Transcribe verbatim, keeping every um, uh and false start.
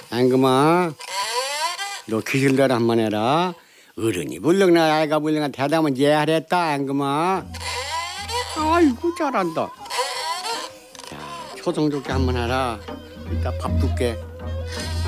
앵금아, 너 기술대로 한 번 해라. 어른이 불렁나 아이가 불렁나 대답은 예하랬다 앵금아. 아이고 잘한다. 자, 초성 좋게 한 번 해라. 이따 밥 줄게.